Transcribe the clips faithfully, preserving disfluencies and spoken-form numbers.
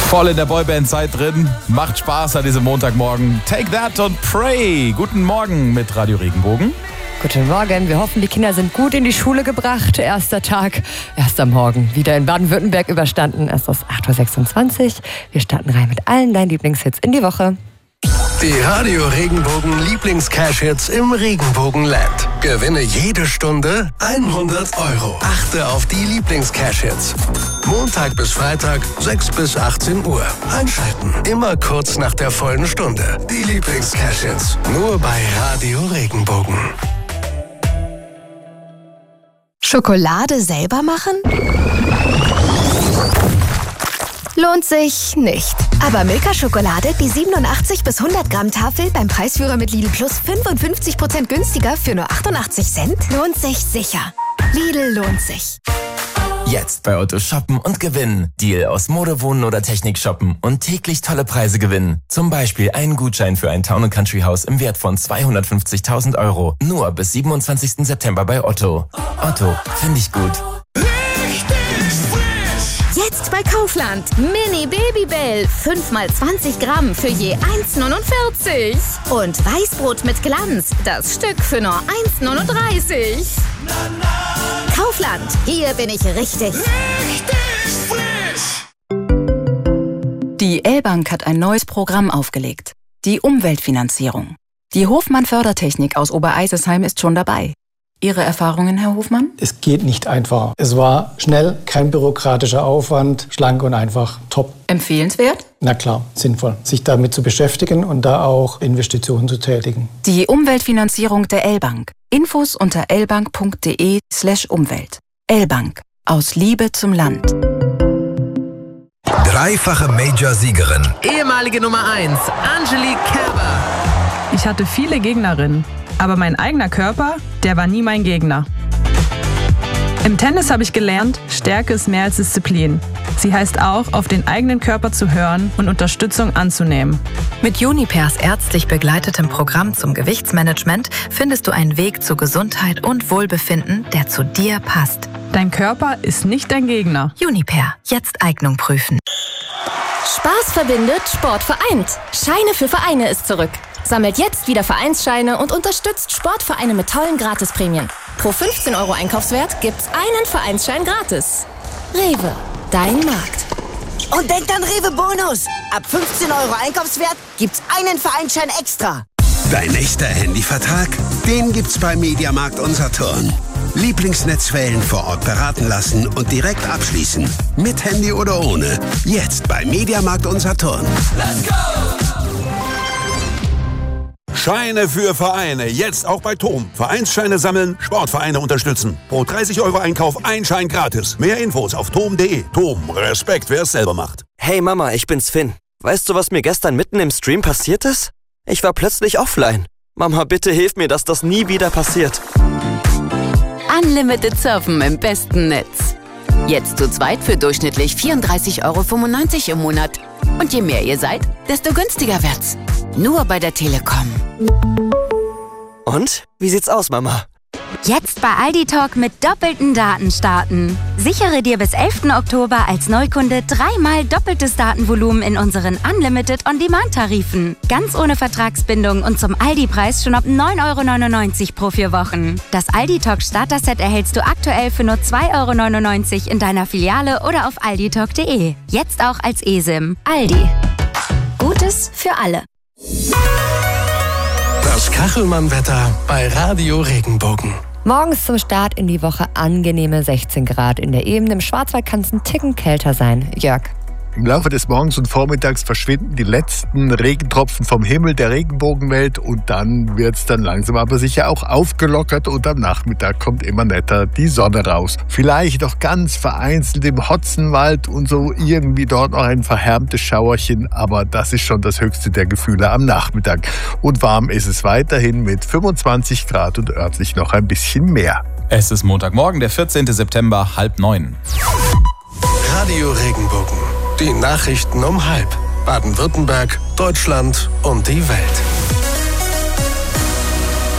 Voll in der Boyband-Zeit drin. Macht Spaß an diesem Montagmorgen. Take that und pray. Guten Morgen mit Radio Regenbogen. Guten Morgen. Wir hoffen, die Kinder sind gut in die Schule gebracht. Erster Tag, erster Morgen. Wieder in Baden-Württemberg überstanden. Es ist acht Uhr sechsundzwanzig. Wir starten rein mit allen deinen Lieblingshits in die Woche. Die Radio Regenbogen Lieblings-Cash-Hits im Regenbogenland. Gewinne jede Stunde hundert Euro. Achte auf die Lieblings-Cash-Hits. Montag bis Freitag, sechs bis achtzehn Uhr. Einschalten. Immer kurz nach der vollen Stunde. Die Lieblings-Cash-Hits. Nur bei Radio Regenbogen. Schokolade selber machen? Lohnt sich nicht. Aber Milka-Schokolade, die siebenundachtzig bis hundert Gramm Tafel beim Preisführer mit Lidl Plus fünfundfünfzig Prozent günstiger für nur achtundachtzig Cent, lohnt sich sicher. Lidl lohnt sich. Jetzt bei Otto shoppen und gewinnen. Deal aus Mode, Wohnen oder Technik shoppen und täglich tolle Preise gewinnen. Zum Beispiel einen Gutschein für ein Town and Country Haus im Wert von zweihundertfünfzigtausend Euro. Nur bis siebenundzwanzigsten September bei Otto. Otto, finde ich gut. Jetzt bei Kaufland. Mini Babybell. fünf mal zwanzig Gramm für je eins Komma neunundvierzig. Und Weißbrot mit Glanz. Das Stück für nur eins Komma neununddreißig. Kaufland. Hier bin ich richtig. Richtig frisch. Die L-Bank hat ein neues Programm aufgelegt. Die Umweltfinanzierung. Die Hofmann Fördertechnik aus Obereisesheim ist schon dabei. Ihre Erfahrungen, Herr Hofmann? Es geht nicht einfacher. Es war schnell, kein bürokratischer Aufwand, schlank und einfach, top. Empfehlenswert? Na klar, sinnvoll, sich damit zu beschäftigen und da auch Investitionen zu tätigen. Die Umweltfinanzierung der L-Bank. Infos unter lbank.de slash Umwelt. L-Bank. Aus Liebe zum Land. Dreifache Major-Siegerin. Ehemalige Nummer eins, Angelique Kerber. Ich hatte viele Gegnerinnen. Aber mein eigener Körper, der war nie mein Gegner. Im Tennis habe ich gelernt, Stärke ist mehr als Disziplin. Sie heißt auch, auf den eigenen Körper zu hören und Unterstützung anzunehmen. Mit Junipers ärztlich begleitetem Programm zum Gewichtsmanagement findest du einen Weg zu Gesundheit und Wohlbefinden, der zu dir passt. Dein Körper ist nicht dein Gegner. Juniper, jetzt Eignung prüfen. Spaß verbindet, Sport vereint. Scheine für Vereine ist zurück. Sammelt jetzt wieder Vereinsscheine und unterstützt Sportvereine mit tollen Gratisprämien. Pro fünfzehn Euro Einkaufswert gibt's einen Vereinsschein gratis. Rewe, dein Markt. Und denkt an Rewe Bonus. Ab fünfzehn Euro Einkaufswert gibt's einen Vereinsschein extra. Dein echter Handyvertrag? Den gibt's bei Mediamarkt Unsaturn. Lieblingsnetzwellen vor Ort beraten lassen und direkt abschließen. Mit Handy oder ohne. Jetzt bei Mediamarkt Unsaturn. Let's go! Scheine für Vereine. Jetzt auch bei Tom. Vereinsscheine sammeln, Sportvereine unterstützen. Pro dreißig Euro Einkauf ein Schein gratis. Mehr Infos auf tom punkt de. Tom, Respekt, wer es selber macht. Hey Mama, ich bin's Finn. Weißt du, was mir gestern mitten im Stream passiert ist? Ich war plötzlich offline. Mama, bitte hilf mir, dass das nie wieder passiert. Unlimited Surfen im besten Netz. Jetzt zu zweit für durchschnittlich vierunddreißig Euro fünfundneunzig im Monat. Und je mehr ihr seid, desto günstiger wird's. Nur bei der Telekom. Und? Wie sieht's aus, Mama? Jetzt bei Aldi Talk mit doppelten Daten starten. Sichere dir bis elften Oktober als Neukunde dreimal doppeltes Datenvolumen in unseren Unlimited On-Demand-Tarifen. Ganz ohne Vertragsbindung und zum Aldi-Preis schon ab neun Euro neunundneunzig pro vier Wochen. Das Aldi Talk Starter-Set erhältst du aktuell für nur zwei Euro neunundneunzig in deiner Filiale oder auf aldi talk punkt de. Jetzt auch als eSIM. Aldi. Gutes für alle. Das Kachelmann-Wetter bei Radio Regenbogen. Morgens zum Start in die Woche angenehme sechzehn Grad. In der Ebene im Schwarzwald kann es ein Ticken kälter sein. Jörg. Im Laufe des Morgens und Vormittags verschwinden die letzten Regentropfen vom Himmel der Regenbogenwelt und dann wird es dann langsam aber sicher auch aufgelockert und am Nachmittag kommt immer netter die Sonne raus. Vielleicht auch ganz vereinzelt im Hotzenwald und so irgendwie dort noch ein verhärmtes Schauerchen, aber das ist schon das höchste der Gefühle am Nachmittag. Und warm ist es weiterhin mit fünfundzwanzig Grad und örtlich noch ein bisschen mehr. Es ist Montagmorgen, der vierzehnten September, halb neun. Radio Regenbogen. Die Nachrichten um halb. Baden-Württemberg, Deutschland und die Welt.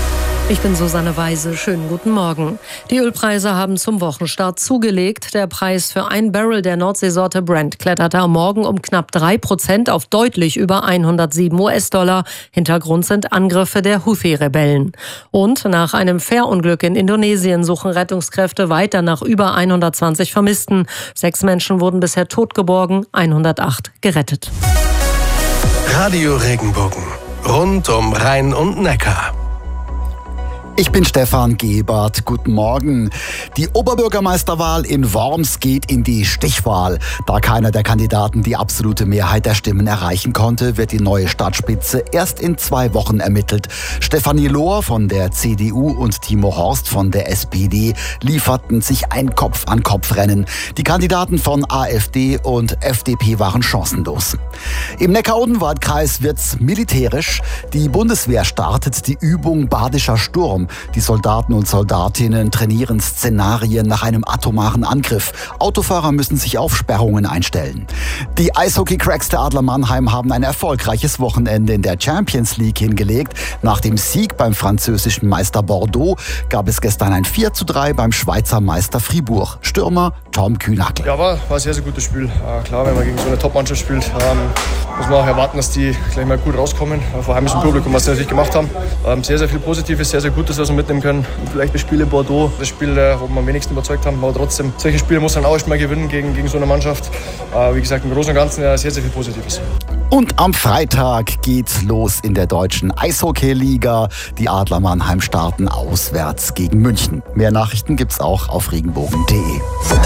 Ich bin Susanne Weise. Schönen guten Morgen. Die Ölpreise haben zum Wochenstart zugelegt. Der Preis für ein Barrel der Nordseesorte Brent kletterte am Morgen um knapp drei Prozent auf deutlich über hundertsieben US-Dollar. Hintergrund sind Angriffe der Houthi-Rebellen. Und nach einem Fährunglück in Indonesien suchen Rettungskräfte weiter nach über hundertzwanzig Vermissten. Sechs Menschen wurden bisher tot geborgen, hundertacht gerettet. Radio Regenbogen. Rund um Rhein und Neckar. Ich bin Stefan Gebert. Guten Morgen. Die Oberbürgermeisterwahl in Worms geht in die Stichwahl. Da keiner der Kandidaten die absolute Mehrheit der Stimmen erreichen konnte, wird die neue Stadtspitze erst in zwei Wochen ermittelt. Stefanie Lohr von der C D U und Timo Horst von der S P D lieferten sich ein Kopf-an-Kopf-Rennen. Die Kandidaten von AfD und F D P waren chancenlos. Im Neckar-Odenwald-Kreis wird's militärisch. Die Bundeswehr startet die Übung Badischer Sturm. Die Soldaten und Soldatinnen trainieren Szenarien nach einem atomaren Angriff. Autofahrer müssen sich auf Sperrungen einstellen. Die Eishockey-Cracks der Adler Mannheim haben ein erfolgreiches Wochenende in der Champions League hingelegt. Nach dem Sieg beim französischen Meister Bordeaux gab es gestern ein vier zu drei beim Schweizer Meister Fribourg. Stürmer Tom Kühnackel. Ja, war, war ein sehr, sehr gutes Spiel. Äh, klar, wenn man gegen so eine Top-Mannschaft spielt, ähm, muss man auch erwarten, dass die gleich mal gut rauskommen. Äh, vor heimischem Publikum, was sie natürlich gemacht haben. Ähm, sehr, sehr viel Positives, sehr, sehr Gutes, was wir mitnehmen können. Vielleicht das Spiel in Bordeaux, das Spiel, äh, wo wir am wenigsten überzeugt haben. Aber trotzdem, solche Spiele muss man auch erstmal gewinnen gegen, gegen so eine Mannschaft. Äh, wie gesagt, im Großen und Ganzen äh, sehr, sehr viel Positives. Und am Freitag geht's los in der deutschen Eishockey-Liga. Die Adler Mannheim starten auswärts gegen München. Mehr Nachrichten gibt's auch auf regenbogen punkt de.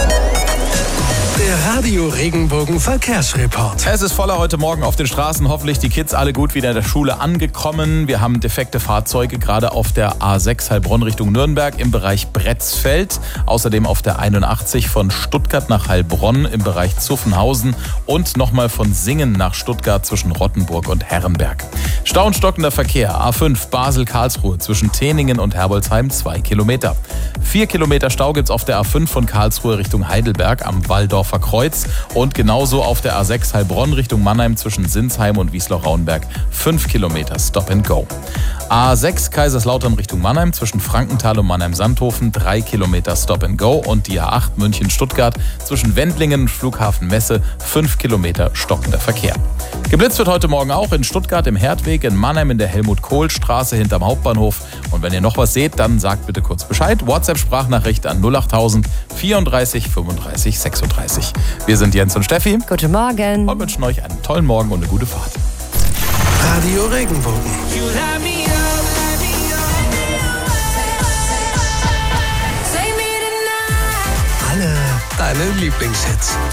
Der Radio Regenbogen Verkehrsreport. Es ist voller heute Morgen auf den Straßen. Hoffentlich die Kids alle gut wieder in der Schule angekommen. Wir haben defekte Fahrzeuge, gerade auf der A sechs Heilbronn Richtung Nürnberg im Bereich Bretzfeld. Außerdem auf der einundachtzig von Stuttgart nach Heilbronn im Bereich Zuffenhausen. Und nochmal von Singen nach Stuttgart zwischen Rottenburg und Herrenberg. Stau und stockender Verkehr. A fünf Basel-Karlsruhe zwischen Teningen und Herbolzheim zwei Kilometer. Vier Kilometer Stau gibt's auf der A fünf von Karlsruhe Richtung Heidelberg am Walldorfer Kreuz und genauso auf der A sechs Heilbronn Richtung Mannheim zwischen Sinsheim und Wiesloch-Rauenberg fünf Kilometer Stop and Go. A sechs Kaiserslautern Richtung Mannheim zwischen Frankenthal und Mannheim-Sandhofen drei Kilometer Stop and Go und die A acht München-Stuttgart zwischen Wendlingen und Flughafen Messe fünf Kilometer stockender Verkehr. Geblitzt wird heute Morgen auch in Stuttgart im Herdweg, in Mannheim in der Helmut-Kohl-Straße hinterm Hauptbahnhof. Und wenn ihr noch was seht, dann sagt bitte kurz Bescheid. WhatsApp-Sprachnachricht an null achttausend vierunddreißig fünfunddreißig sechsunddreißig. Wir sind Jens und Steffi. Guten Morgen. Und wünschen euch einen tollen Morgen und eine gute Fahrt. Radio Regenbogen. Alle deine Lieblingshits.